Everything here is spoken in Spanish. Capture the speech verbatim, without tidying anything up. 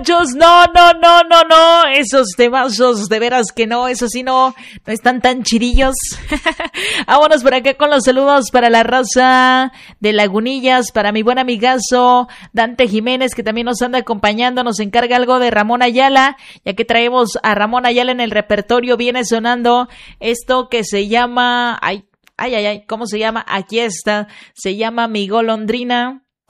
No, no, no, no, no, esos temazos, de veras que no, eso sí no, no están tan chirillos. Vámonos por acá con los saludos para la raza de Lagunillas, para mi buen amigazo Dante Jiménez, que también nos anda acompañando, nos encarga algo de Ramón Ayala, ya que traemos a Ramón Ayala en el repertorio, viene sonando esto que se llama, ay, ay, ay, ay, ¿cómo se llama? Aquí está, se llama Mi Golondrina.